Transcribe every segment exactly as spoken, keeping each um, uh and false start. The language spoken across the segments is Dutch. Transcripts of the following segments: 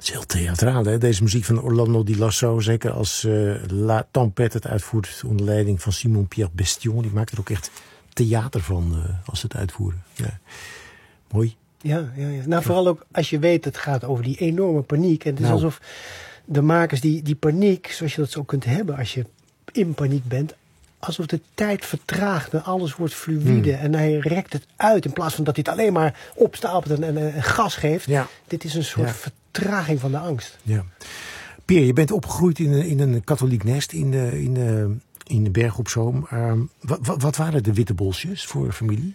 Het is heel theatraal, hè? Deze muziek van Orlando Di Lasso. Zeker als uh, La Tempête het uitvoert onder leiding van Simon-Pierre Bestion. Die maakt er ook echt theater van uh, als ze het uitvoeren. Ja. Mooi. Ja, ja, ja. Nou, vooral ook als je weet, het gaat over die enorme paniek. En het is nou. alsof de makers die, die paniek, zoals je dat zo kunt hebben als je in paniek bent, alsof de tijd vertraagt en alles wordt fluïde. Hmm. En hij rekt het uit in plaats van dat hij het alleen maar opstapelt en, en, en gas geeft. Ja. Dit is een soort ja. vertraging van de angst. Ja. Peer, je bent opgegroeid in, in een katholiek nest in de, in de, in de Berg op Zoom. Uh, wat, wat waren de Wittebolsjes voor familie?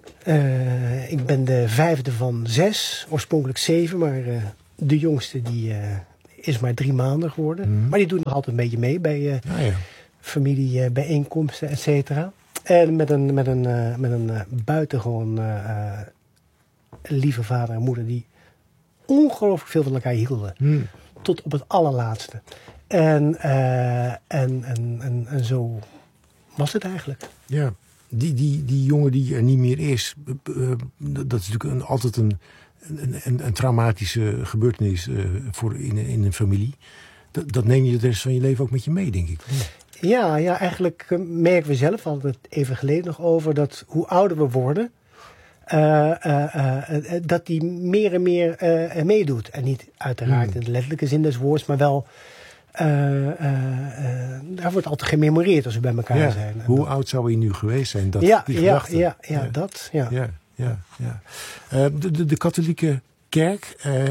Uh, ik ben de vijfde van zes, oorspronkelijk zeven, maar uh, de jongste die uh, is maar drie maanden geworden. Hmm. Maar die doet nog altijd een beetje mee bij uh, ah, ja. familiebijeenkomsten, et cetera. En met een, met een, uh, met een uh, buitengewoon uh, uh, lieve vader en moeder die ongelooflijk veel van elkaar hielden. Hmm. Tot op het allerlaatste. En, uh, en, en, en, en zo was het eigenlijk. Ja. Die, die, die jongen die er niet meer is, uh, dat is natuurlijk een, altijd een, een, een, een traumatische gebeurtenis uh, voor in, in een familie. Dat, dat neem je de rest van je leven ook met je mee, denk ik. Ja, ja eigenlijk uh, merken we zelf, al het even geleden nog over, dat hoe ouder we worden, uh, uh, uh, uh, dat die meer en meer uh, meedoet. En niet uiteraard hmm. in de letterlijke zin des woords, maar wel Uh, uh, uh, daar wordt altijd gememoreerd als we bij elkaar ja, zijn. Hoe dat... oud zou hij nu geweest zijn? Dat, ja, die ja, ja, ja, ja, dat. Ja. Ja, ja, ja. Uh, de, de, de katholieke kerk, uh,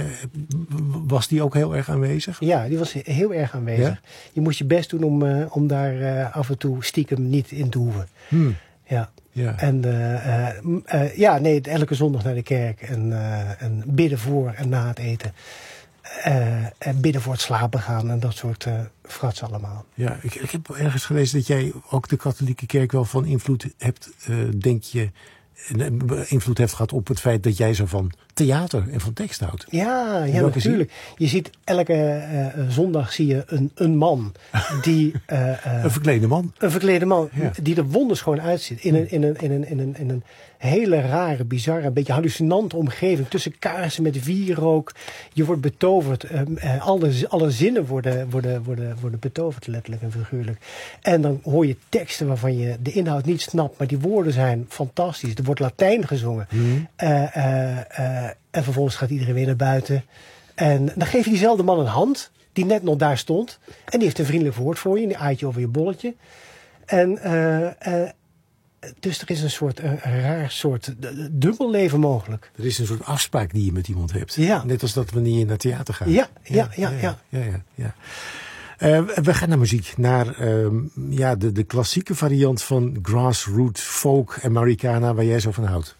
was die ook heel erg aanwezig? Ja, die was heel erg aanwezig. Ja? Je moest je best doen om, uh, om daar uh, af en toe stiekem niet in te hoeven. Hmm. Ja. Ja. En uh, uh, uh, ja, nee, elke zondag naar de kerk en, uh, en bidden voor en na het eten. Uh, en bidden voor het slapen gaan en dat soort uh, frats allemaal. Ja, ik, ik heb ergens gelezen dat jij ook de katholieke kerk wel van invloed hebt, uh, denk je, invloed heeft gehad op het feit dat jij zo van theater en van tekst houdt. Ja, ja natuurlijk. Zin? Je ziet elke uh, zondag zie je een, een man die... Uh, uh, een verklede man. Een verklede man, ja. Die er wonderschoon uitziet. In een, in een, in een, in een, in een hele rare, bizarre, een beetje hallucinante omgeving. Tussen kaarsen met wierook. Je wordt betoverd. Uh, uh, alle, alle zinnen worden, worden, worden, worden betoverd, letterlijk en figuurlijk. En dan hoor je teksten waarvan je de inhoud niet snapt. Maar die woorden zijn fantastisch. Er wordt Latijn gezongen. Mm. Uh, uh, uh, en vervolgens gaat iedereen weer naar buiten. En dan geef je diezelfde man een hand. Die net nog daar stond. En die heeft een vriendelijk woord voor je. En die aait je over je bolletje. En uh, uh, dus er is een soort een, een raar soort dubbelleven mogelijk. Er is een soort afspraak die je met iemand hebt. Ja. Net als dat wanneer je naar theater gaat. Ja, ja, ja, ja. ja, ja, ja, ja. Uh, we gaan naar muziek. Naar uh, ja, de, de klassieke variant van grassroot folk Americana waar jij zo van houdt.